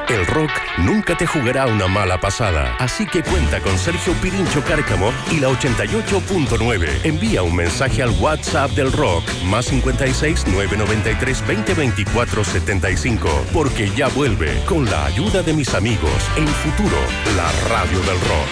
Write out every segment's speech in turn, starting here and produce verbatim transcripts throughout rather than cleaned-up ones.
El rock nunca te jugará una mala pasada, así que cuenta con Sergio Pirincho Cárcamo y la ochenta y ocho punto nueve. Envía un mensaje al WhatsApp del rock, más cincuenta y seis, nueve noventa y tres, veinte, veinticuatro, setenta y cinco, porque ya vuelve, con la ayuda de mis amigos, en Futuro, la radio del rock.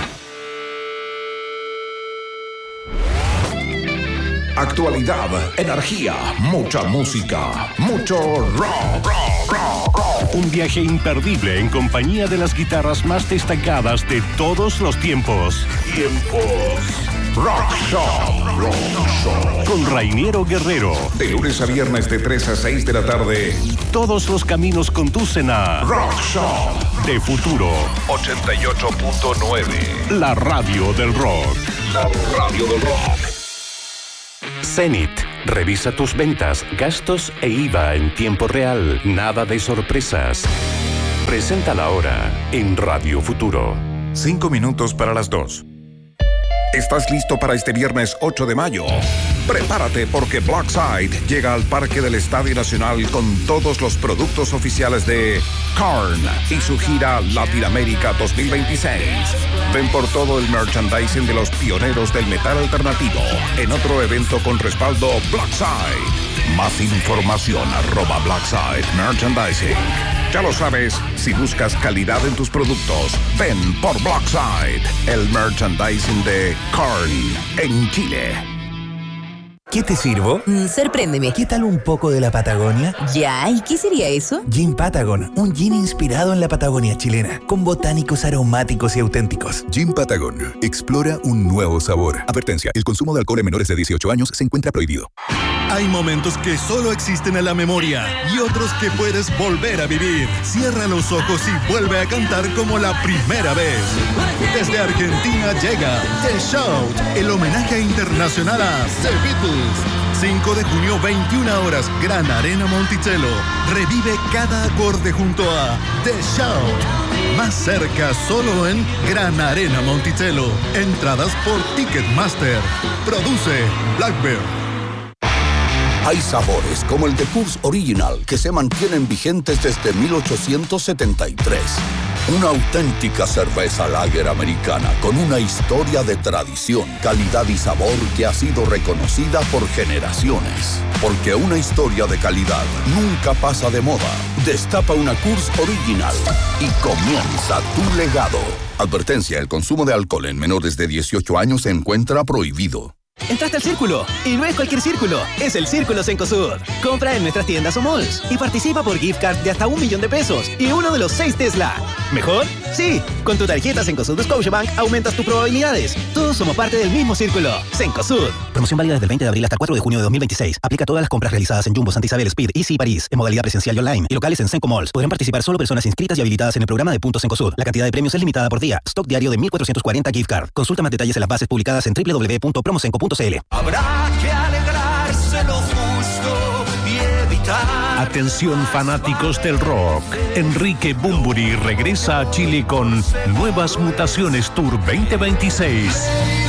Actualidad, energía, mucha música, mucho rock, rock, rock, rock. Un viaje imperdible en compañía de las guitarras más destacadas de todos los tiempos. Tiempos. Rock Shop, Rock Shop. Con Rainiero Guerrero. De lunes a viernes de tres a seis de la tarde. Todos los caminos conducen a Rock Shop de Futuro. ochenta y ocho punto nueve. La radio del rock. La radio del rock. Zenith. Revisa tus ventas, gastos e I V A en tiempo real. Nada de sorpresas. Presenta la hora en Radio Futuro. Cinco minutos para las dos. ¿Estás listo para este viernes ocho de mayo? Prepárate porque Blackside llega al Parque del Estadio Nacional con todos los productos oficiales de Korn y su gira Latinoamérica dos mil veintiséis. Ven por todo el merchandising de los pioneros del metal alternativo en otro evento con respaldo Blackside. Más información arroba Blackside Merchandising. Ya lo sabes, si buscas calidad en tus productos, ven por Blackside, el merchandising de Korn en Chile. ¿Qué te sirvo? Mm, sorpréndeme. ¿Qué tal un poco de la Patagonia? Ya, ¿y qué sería eso? Gin Patagon, un gin inspirado en la Patagonia chilena, con botánicos aromáticos y auténticos. Gin Patagon, explora un nuevo sabor. Advertencia, el consumo de alcohol en menores de dieciocho años se encuentra prohibido. Hay momentos que solo existen en la memoria y otros que puedes volver a vivir. Cierra los ojos y vuelve a cantar como la primera vez. Desde Argentina llega The Shout, el homenaje internacional a The Beatles. cinco de junio, veintiuna horas, Gran Arena Monticello. Revive cada acorde junto a The Shout. Más cerca solo en Gran Arena Monticello. Entradas por Ticketmaster. Produce Blackbird. Hay sabores como el de Coors Original que se mantienen vigentes desde mil ochocientos setenta y tres. Una auténtica cerveza lager americana con una historia de tradición, calidad y sabor que ha sido reconocida por generaciones. Porque una historia de calidad nunca pasa de moda. Destapa una Coors Original y comienza tu legado. Advertencia, el consumo de alcohol en menores de dieciocho años se encuentra prohibido. Entraste al Círculo, y no es cualquier círculo, es el Círculo Cencosud. Compra en nuestras tiendas o malls y participa por gift card de hasta un millón de pesos y uno de los seis Tesla. ¿Mejor? Sí, con tu tarjeta Cencosud Scotiabank aumentas tus probabilidades. Todos somos parte del mismo círculo. Cencosud. Promoción válida desde el veinte de abril hasta el cuatro de junio de dos mil veintiséis. Aplica a todas las compras realizadas en Jumbo, Santa Isabel, Speed, Easy y París, en modalidad presencial y online, y locales en Cenco Malls. Podrán participar solo personas inscritas y habilitadas en el programa de Puntos Cencosud. La cantidad de premios es limitada por día. Stock diario de mil cuatrocientos cuarenta gift card. Consulta más detalles en las bases publicadas en doble u doble u doble u punto promocenco punto c l. Habrá que alegrarse lo justo y evitar. Atención fanáticos del rock. Enrique Bunbury regresa a Chile con Nuevas Mutaciones Tour veinte veintiséis.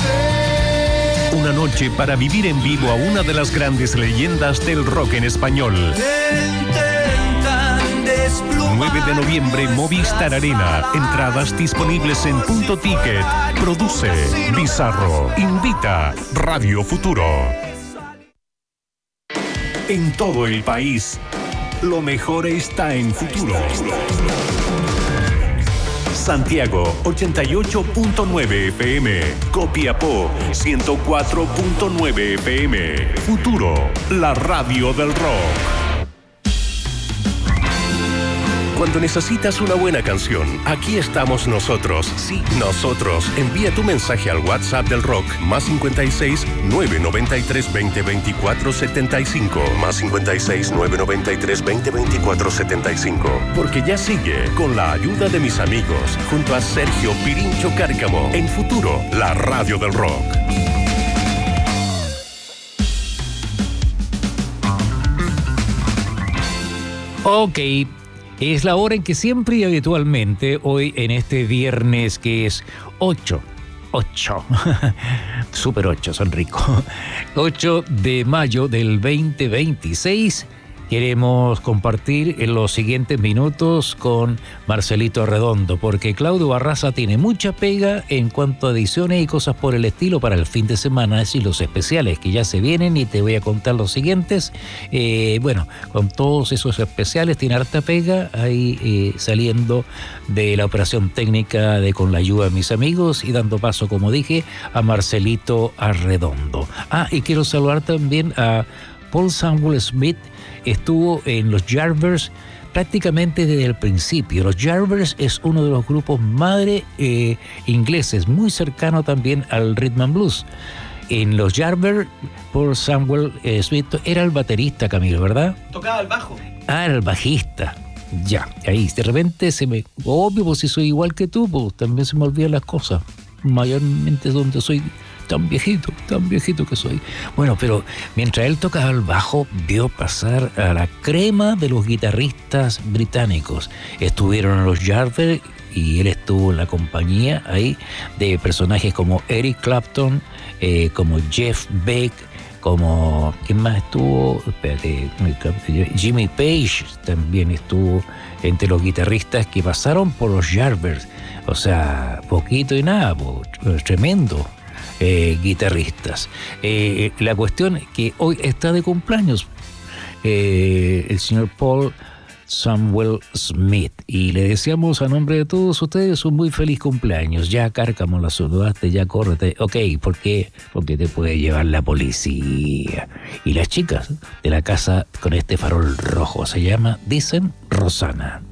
Una noche para vivir en vivo a una de las grandes leyendas del rock en español. nueve de noviembre, Movistar Arena. Entradas disponibles en Punto Ticket. Produce Bizarro. Invita Radio Futuro. En todo el país, lo mejor está en Futuro. Santiago, ochenta y ocho punto nueve F M. Copiapó, ciento cuatro punto nueve F M. Futuro, la radio del rock. Cuando necesitas una buena canción, aquí estamos nosotros. Sí, nosotros. Envía tu mensaje al WhatsApp del rock, más cincuenta y seis, nueve noventa y tres, veinte, veinticuatro, setenta y cinco. Más cincuenta y seis, nueve noventa y tres, veinte, veinticuatro, setenta y cinco. Porque ya sigue, con la ayuda de mis amigos, junto a Sergio Pirincho Cárcamo, en Futuro, la radio del rock. Ok. Es la hora en que siempre y habitualmente, hoy en este viernes que es ocho, ocho, Super ocho, son ricos, ocho de mayo del veinte veintiséis, queremos compartir en los siguientes minutos con Marcelito Arredondo, porque Claudio Barraza tiene mucha pega en cuanto a ediciones y cosas por el estilo para el fin de semana, y los especiales que ya se vienen, y te voy a contar los siguientes. Eh, bueno, con todos esos especiales tiene harta pega ahí eh, saliendo de la operación técnica de Con la ayuda de mis amigos y dando paso, como dije, a Marcelito Arredondo. Ah, y quiero saludar también a Paul Samuel Smith. Estuvo en los Yardbirds prácticamente desde el principio. Los Yardbirds es uno de los grupos madre eh, ingleses, muy cercano también al rhythm and blues. En los Yardbirds, Paul Samuel eh, Smith era el baterista, Camilo, ¿verdad? Tocaba el bajo. Ah, el bajista. Ya, ahí de repente se me... Obvio, pues si soy igual que tú, pues también se me olvidan las cosas. Mayormente donde soy tan viejito, tan viejito que soy. Bueno, pero mientras él tocaba el bajo, vio pasar a la crema de los guitarristas británicos. Estuvieron en los Yardbirds y él estuvo en la compañía ahí de personajes como Eric Clapton, eh, como Jeff Beck, como... ¿Quién más estuvo? Espérate, Jimmy Page también estuvo entre los guitarristas que pasaron por los Yardbirds. O sea, poquito y nada, pues, tremendo. Eh, guitarristas. Eh, la cuestión es que hoy está de cumpleaños eh, el señor Paul Samuel Smith, y le deseamos a nombre de todos ustedes un muy feliz cumpleaños. Ya, Cárcamo, la saludaste, ya córrete. Ok, ¿por qué? Porque te puede llevar la policía. Y las chicas de la casa con este farol rojo se llama, dicen, Rosana.